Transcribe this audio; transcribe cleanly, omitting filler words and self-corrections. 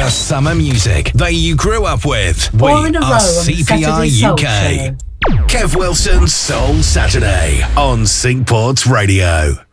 the summer music that you grew up with. We Four in a row are on the Saturday CPI Soul UK. Show. Kev Wilson's Soul Saturday on Syncport Radio.